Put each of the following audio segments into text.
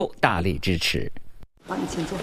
大力支持。 好，你请坐。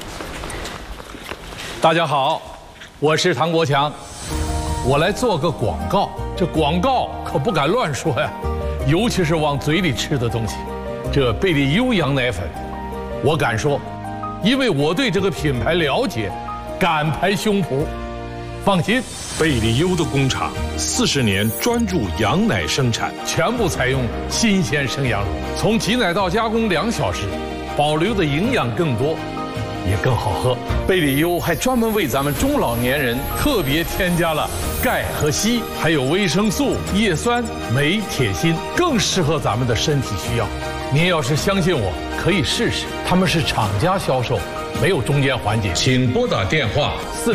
大家好，我是唐国强，我来做个广告。这广告可不敢乱说呀，尤其是往嘴里吃的东西。这贝利优羊奶粉，我敢说，因为我对这个品牌了解，敢拍胸脯。放心， 贝利优的工厂40年专注羊奶生产， 全部采用新鲜生羊乳，从挤奶到加工2小时，保留的营养更多，也更好喝。贝利优还专门为咱们中老年人特别添加了钙和硒，还有维生素、叶酸、镁、铁、锌，更适合咱们的身体需要。您要是相信我，可以试试，他们是厂家销售，没有中间环节。 请拨打电话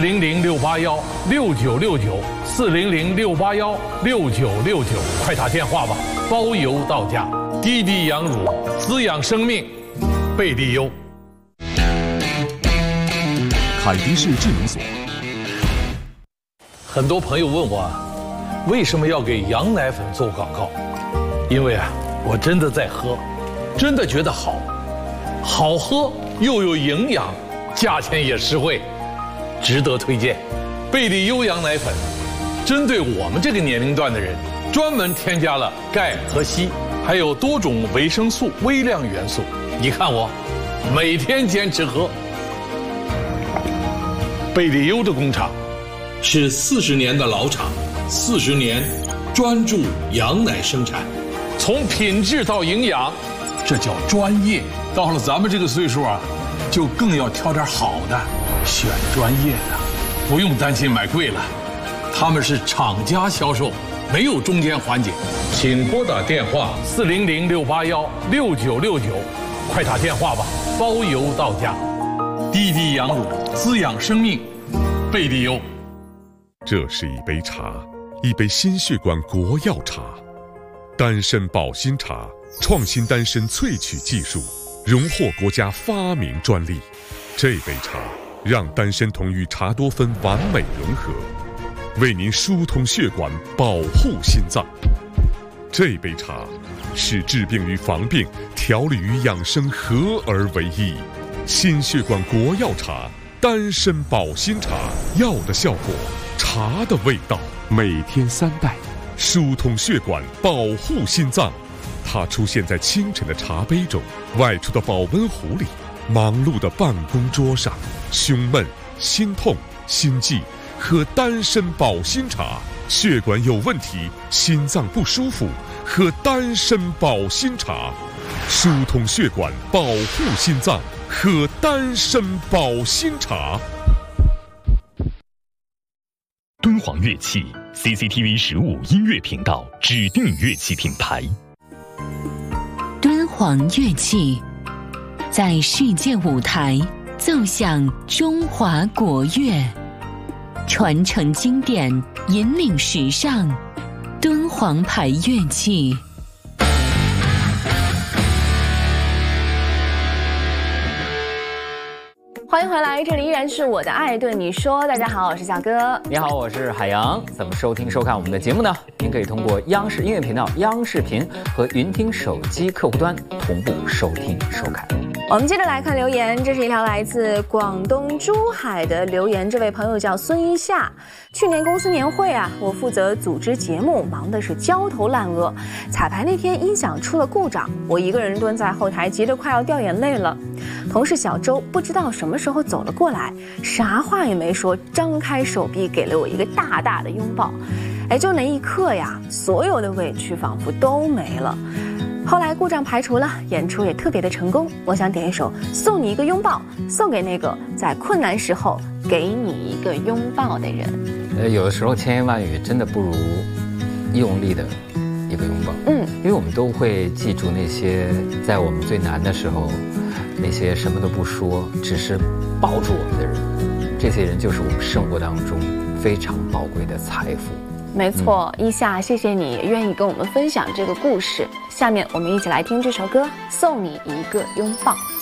400-681-6969，400-681-6969，快打电话吧，包邮到家。滴滴羊乳，滋养生命，贝利优。 凯迪士智能锁。 很多朋友问我，为什么要给羊奶粉做广告？因为我真的在喝，真的觉得好喝又有营养，价钱也实惠，值得推荐。贝利优羊奶粉针对我们这个年龄段的人，专门添加了钙和硒，还有多种维生素、微量元素。你看我每天坚持喝。贝利优的工厂是40年的老厂，40年专注羊奶生产， 从品质到营养，这叫专业。到了咱们这个岁数就更要挑点好的，选专业的，不用担心买贵了。他们是厂家销售，没有中间环节。 请拨打电话 400-681-6969，快打电话吧，包邮到家。滴滴羊乳，滋养生命，贝利优。 这是一杯茶，一杯心血管国药茶，丹参保心茶，创新丹参萃取技术，荣获国家发明专利。这杯茶让丹参酮与茶多酚完美融合，为您疏通血管，保护心脏。这杯茶使治病与防病、调理与养生合而为一。心血管国药茶，丹参保心茶，药的效果，茶的味道，每天3袋，疏通血管，保护心脏。它出现在清晨的茶杯中，外出的保温壶里，忙碌的办公桌上。胸闷、心痛、心悸，喝丹参保心茶；血管有问题、心脏不舒服，喝丹参保心茶。疏通血管，保护心脏，喝丹参保心茶。 敦煌乐器 CCTV 15音乐频道指定乐器品牌。 敦煌乐器在世界舞台奏响中华国乐，传承经典，引领时尚。敦煌牌乐器。 欢迎回来，这里依然是我的爱对你说。大家好，我是小哥。 你好，我是海洋。怎么收听收看我们的节目呢？您可以通过央视音乐频道、央视频和云听手机客户端同步收听收看。 我们接着来看留言，这是一条来自广东珠海的留言，这位朋友叫孙一夏。去年公司年会我负责组织节目，忙的是焦头烂额。彩排那天音响出了故障，我一个人蹲在后台，急得快要掉眼泪了。同事小周不知道什么时候走了过来，啥话也没说，张开手臂给了我一个大大的拥抱。就那一刻所有的委屈仿佛都没了。后来故障排除了，演出也特别的成功。我想点一首《送你一个拥抱》，送给那个在困难时候给你一个拥抱的人。 有的时候千言万语真的不如用力的一个拥抱。因为我们都会记住那些在我们最难的时候，那些什么都不说，只是抱住我们的人。这些人就是我们生活当中非常宝贵的财富。 没错，一夏，谢谢你愿意跟我们分享这个故事。下面我们一起来听这首歌《送你一个拥抱》。